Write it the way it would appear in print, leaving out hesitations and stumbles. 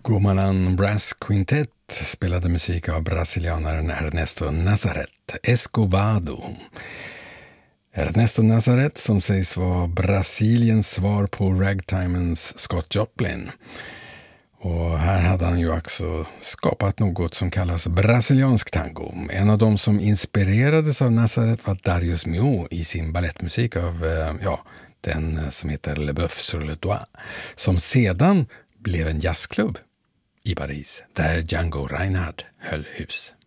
Gomalan Brass Quintet spelade musik av brasilianaren Ernesto Nazareth Escovado. Ernesto Nazareth som sägs vara Brasiliens svar på ragtimens Scott Joplin. Och här hade han ju också skapat något som kallas brasiliansk tango. En av dem som inspirerades av Nazareth var Darius Milhaud i sin ballettmusik av den som heter Le Boeuf sur le Toit, som sedan blev en jazzklubb i Paris, där Django Reinhardt höll hus.